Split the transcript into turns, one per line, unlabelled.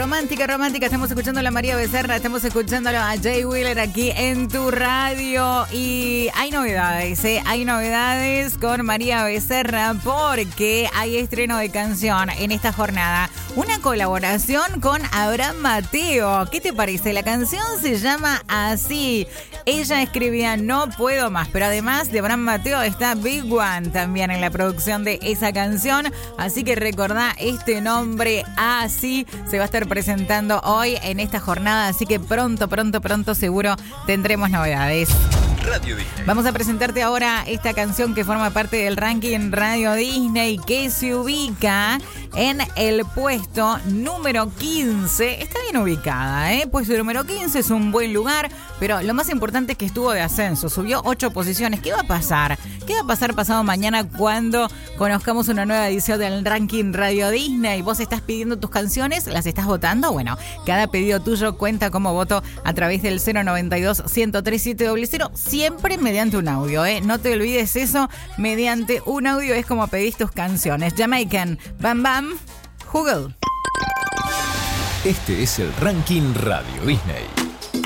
romántica. Estamos escuchando a la María Becerra, estamos escuchándolo a Jay Wheeler aquí en tu radio. Y hay novedades, hay novedades con María Becerra porque hay estreno de canción en esta jornada. Una colaboración con Abraham Mateo. ¿Qué te parece? La canción se llama así. Ella escribía No Puedo Más, pero además de Abraham Mateo está Big One también en la producción de esa canción. Así que recordá este nombre así. Se va a estar presentando hoy en esta jornada, así que pronto seguro tendremos novedades.
Radio Disney.
Vamos a presentarte ahora esta canción que forma parte del ranking Radio Disney, que se ubica en el puesto número 15. Está bien ubicada, Puesto número 15 es un buen lugar, pero lo más importante es que estuvo de ascenso, subió 8 posiciones. ¿Qué va a pasar? ¿Qué va a pasar pasado mañana cuando conozcamos una nueva edición del ranking Radio Disney? ¿Vos estás pidiendo tus canciones? ¿Las estás votando? Bueno, cada pedido tuyo cuenta como voto a través del 092-103-700, siempre mediante un audio, No te olvides eso, mediante un audio es como pedís tus canciones. Jamaican, Bam Bam, Google.
Este es el ranking Radio Disney.